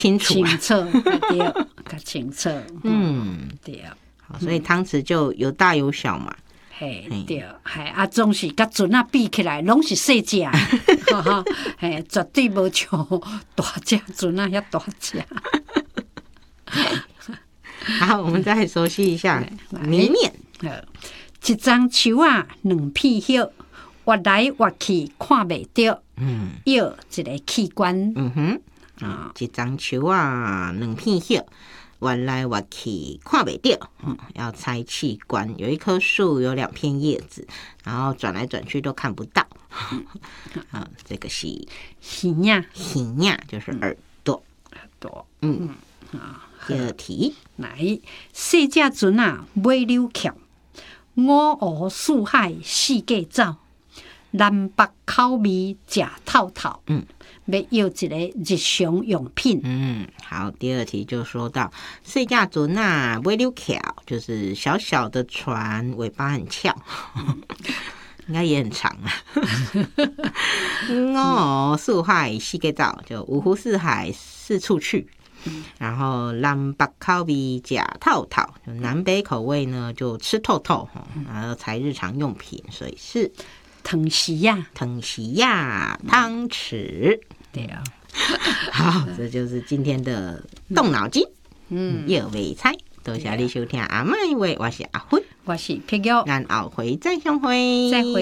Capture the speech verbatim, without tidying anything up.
清楚、啊、 清楚，对，较清楚。嗯，对。 好，所以汤匙就有大有小嘛。 嘿，对，嘿，啊，总是甲船啊比起来，拢是细只，哈哈，嘿，绝对无像大只船啊遐大只。 好，我们再熟悉一下谜面。 一张树啊，两片叶，挖来挖去看袂到。嗯，叶一个器官。 嗯哼，啊，一张树啊，两片叶，挖来挖去看袂到。嗯，要猜器官。有一棵树，有两片叶子，然后转来转去都看不到。啊，这个是耳呀， 耳呀，就是耳朵。 耳朵。 嗯。啊，第二题， 来，细只船啊，尾溜翘，五湖四海四界走，南北口味食透透。嗯，要要一个日常用品。 嗯，好，第二题就说到细只船啊，尾溜翘，就是小小的船，尾巴很翘。应该也很长啊。五湖四海四界走，就五湖四海四处去。然后南北口味吃透透，就南北口味呢就吃透透，然后才日常用品，所以是汤匙呀， 汤匙呀，汤匙。 对啊， 好，这就是今天的动脑筋，嗯，叶尾猜。多谢你收听阿麦话，我是阿辉， 我是皮玉， 咱后回再相会， 再会。